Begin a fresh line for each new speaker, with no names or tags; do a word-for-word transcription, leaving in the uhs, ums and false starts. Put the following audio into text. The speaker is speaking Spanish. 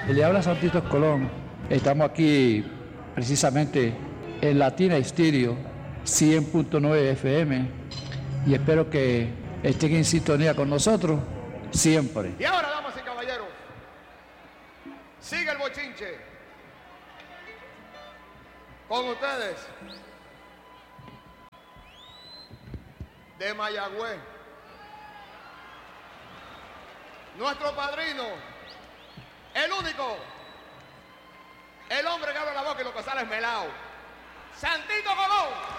Le habla Santitos Colón. Estamos aquí precisamente en Latina Estéreo cien punto nueve F M y espero que estén en sintonía con nosotros siempre.
Y ahora, damas y caballeros, sigue el bochinche. Con ustedes, de Mayagüez, nuestro padrino, el único, el hombre que abre la boca y lo que sale es melao, Santito Colón.